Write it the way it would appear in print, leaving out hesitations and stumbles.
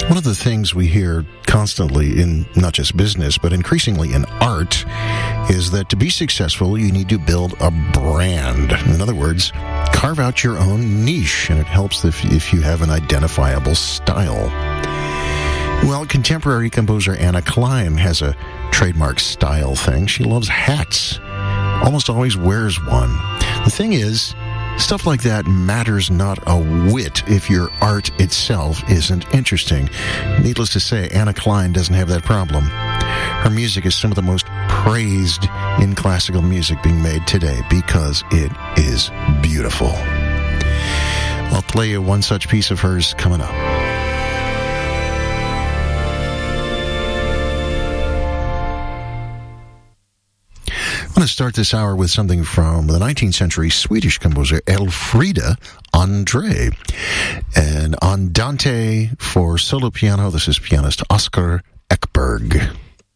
One of the things we hear constantly in not just business, but increasingly in art, is that to be successful, you need to build a brand. In other words, carve out your own niche, and it helps if you have an identifiable style. Well, contemporary composer Anna Klein has a trademark style thing. She loves hats. Almost always wears one. The thing is, stuff like that matters not a whit if your art itself isn't interesting. Needless to say, Anna Klein doesn't have that problem. Her music is some of the most praised in classical music being made today because it is beautiful. I'll play you one such piece of hers coming up. I'm going to start this hour with something from the 19th century Swedish composer Elfrida André. And Andante for solo piano, this is pianist Oscar Ekberg.